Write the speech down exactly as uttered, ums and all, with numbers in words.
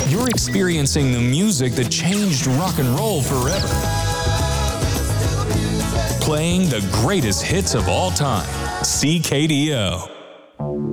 You're experiencing the music that changed rock and roll forever. Playing the greatest hits of all time. C K D O.